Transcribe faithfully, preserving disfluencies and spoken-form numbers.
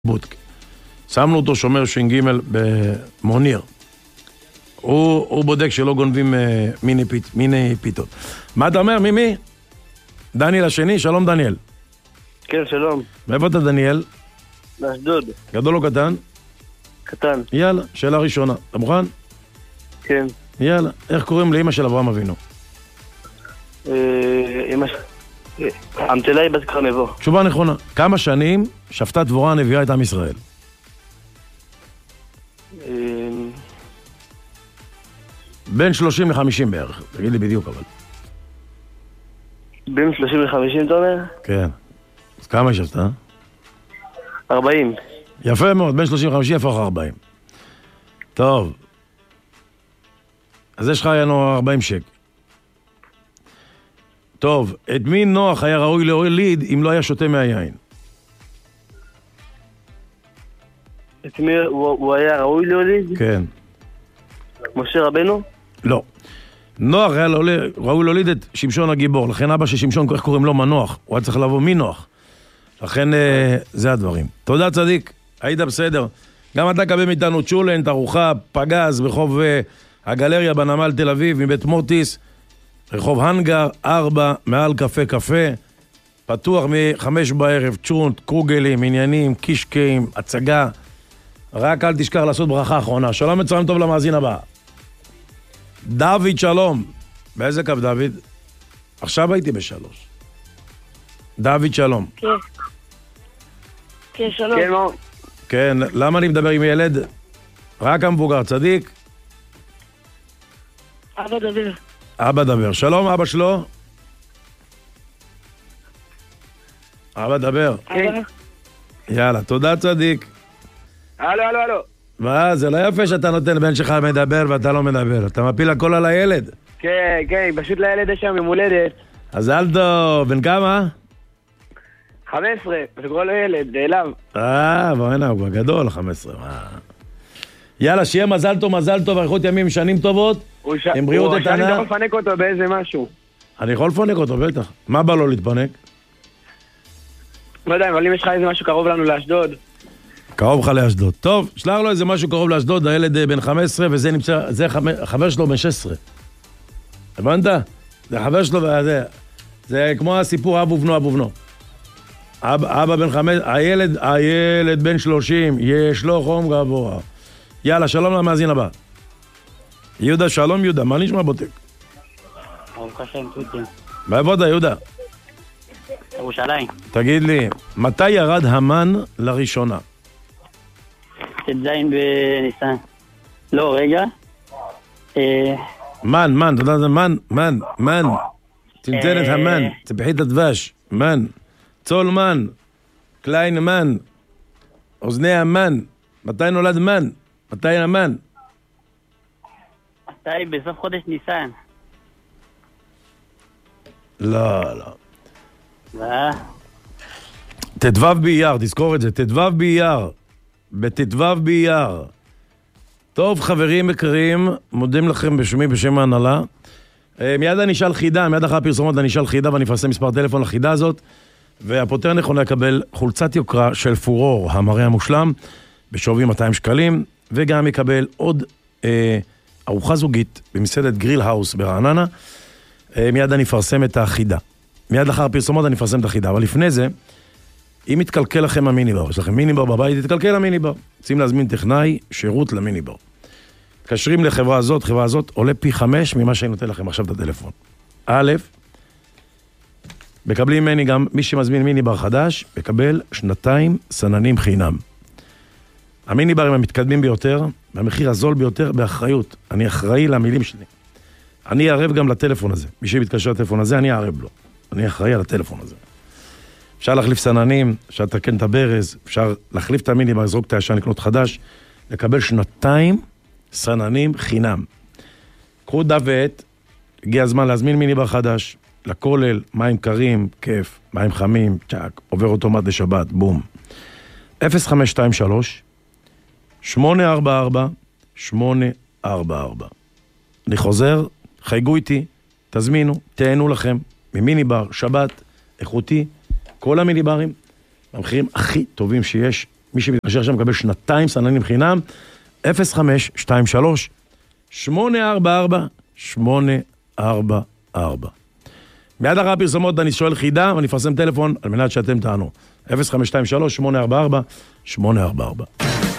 בוטק. שמנו אותו שומר ש"ג במוניר. הוא, הוא בודק שלא גונבים uh, מיני, פיט, מיני פיתות. מה אתה אומר, מימי? דניאל השני, שלום דניאל. כן, שלום. מאיפה אתה דניאל? מאשדוד. גדול או קטן? קטן. יאללה, שאלה ראשונה. אתה מוכן? כן. יאללה, איך קוראים לאמא של אברהם אבינו? אמא ש... אמתלה היא בת קרנבו. תשובה נכונה. כמה שנים שפטה דבורה הנביאה את עם ישראל? בין שלושים לחמישים בערך. תגיד לי בדיוק אבל. בין שלושים לחמישים אתה אומר? כן. אז כמה היא שפטה? ארבעים. יפה מאוד, בין שלושים לחמישים יפה ארבעים. טוב. אז יש לך לנו ארבעים שק. טוב, את מי נוח היה ראוי להוליד אם לא היה שותה מהיין? את מי הוא, הוא היה ראוי להוליד? כן. משה רבנו? לא. נוח היה ראוי להוליד את שמשון הגיבור, לכן אבא של שמשון, איך קוראים לו מנוח? הוא היה צריך לבוא מנוח. לכן זה הדברים. תודה צדיק, היית בסדר. גם אתה קבל מאיתנו צ'ולן, תרוחה, פגז, ברחוב הגלריה בנמל תל אביב, מבית מוטיס, רחוב הנגר, ארבע, מעל קפה קפה, פתוח מחמש בערב, צ'ונט, קרוגלים, עניינים, קישקיים, הצגה. רק אל תשכח לעשות ברכה אחרונה. שלום מצוין טוב למאזין הבא. דוד, שלום. באיזה קו דוד? עכשיו הייתי בשלוש. דוד, שלום. כן. כן, שלום. כן, מה? כן, למה אני מדבר עם ילד? רק המבוגר, צדיק? אבא דבר. אבא דבר. שלום, אבא שלו. אבא דבר. אבא. יאללה, תודה צדיק. הלו, הלו, הלו. מה, זה לא יפה שאתה נותן לבן שלך מדבר ואתה לא מדבר. אתה מפיל הכל על הילד. כן, כן, פשוט לילד יש שם יום הולדת. אז אלדו, בן כמה? חמש עשרה, וקורא לו ילד, נעלם. אה, בוא הנה, הוא כבר גדול, חמש עשרה. מה? יאללה, שיהיה מזל טוב, מזל טוב, אריכות ימים, שנים טובות. הוא ש... עם בריאות איתנה. אני יכול לפנק אותו באיזה משהו. אני יכול לפנק אותו, בטח. מה בא לו להתפנק? לא יודע, אבל אם יש לך איזה משהו קרוב לנו לאשדוד. קרוב לך לאשדוד. טוב, שלח לו איזה משהו קרוב לאשדוד, הילד בן חמש עשרה, וזה נמצא, זה חבר שלו בן שש עשרה. הבנת? זה חבר שלו, וזה, זה כמו הסיפור אבו בנו, אבו בנו. אבא, אבא בן חמש, הילד, הילד בן שלושים, יש לו חום גבוה. יאללה, שלום למאזין הבא. יהודה, שלום יהודה, מה נשמע בוטק? ברוך השם, תודה. מאיפה אתה, יהודה? ירושלים. תגיד לי, מתי ירד המן לראשונה? ט"ז בניסן. לא, רגע. מן, מן, אתה יודע, זה מן, מן, מן. צנצנת המן, צפחית הדבש, מן. צול מן, קליין מן, אוזני המן. מתי נולד מן? מתי המן? מתי? בסוף חודש ניסן. לא, לא. מה? תדבב באייר, תזכור את זה, תדבב באייר. בתדבב באייר. טוב, חברים יקרים, מודים לכם בשמי, בשם ההנהלה. מיד אני אשאל חידה, מיד אחרי הפרסומות אני אשאל חידה ואני אפרסם מספר טלפון לחידה הזאת. והפותר נכון יקבל חולצת יוקרה של פורור, המראה המושלם, בשווי מאתיים שקלים, וגם יקבל עוד אה, ארוחה זוגית במסעדת גריל האוס ברעננה. אה, מיד אני אפרסם את החידה. מיד לאחר הפרסומות אני אפרסם את החידה, אבל לפני זה, אם מתקלקל לכם המיניבר, יש לכם מיניבר בבית, תתקלקל המיניבר. רוצים להזמין טכנאי, שירות למיניבר. תקשרים לחברה הזאת, חברה הזאת עולה פי חמש ממה שאני נותן לכם עכשיו את הטלפון. א', מקבלים ממני גם, מי שמזמין מיניבר חדש, מקבל שנתיים סננים חינם. המיניברים המתקדמים ביותר, והמחיר הזול ביותר, באחריות. אני אחראי למילים שלי. אני אערב גם לטלפון הזה. מי שמתקשר לטלפון הזה, אני אערב לו. אני אחראי על הטלפון הזה. אפשר להחליף סננים, אפשר לתקן את הברז, אפשר להחליף את המיניבר, לזרוק את הישן, לקנות חדש, לקבל שנתיים סננים חינם. קחו דף ועט, הגיע הזמן להזמין מיניבר חדש, לכולל, מים קרים, כיף, מים חמים, צ'ק, עובר אוטומט לשבת, בום. אפס חמש שתיים שלוש שמונה ארבע ארבע שמונה ארבע ארבע. אני חוזר, חייגו איתי, תזמינו, תהנו לכם, ממיניבר, שבת, איכותי, כל המיניברים, המחירים הכי טובים שיש מי שמתקשר שם מקבל שנתיים סננים חינם, אפס חמש שתיים שלוש שמונה ארבע ארבע שמונה ארבע ארבע. מיד אחרי הפרסומות אני שואל חידה ואני אפרסם טלפון על מנת שאתם תענו. אפס חמש שתיים שלוש שמונה ארבע ארבע שמונה ארבע ארבע.